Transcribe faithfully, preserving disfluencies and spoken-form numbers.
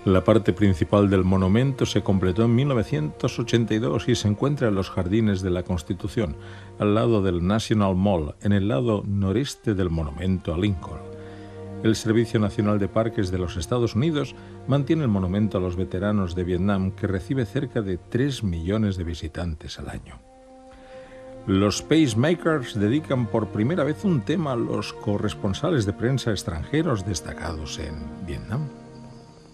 La parte principal del monumento se completó en mil novecientos ochenta y dos y se encuentra en los Jardines de la Constitución, al lado del National Mall, en el lado noreste del monumento a Lincoln. El Servicio Nacional de Parques de los Estados Unidos mantiene el monumento a los veteranos de Vietnam, que recibe cerca de tres millones de visitantes al año. Los Pacemakers dedican por primera vez un tema a los corresponsales de prensa extranjeros destacados en Vietnam.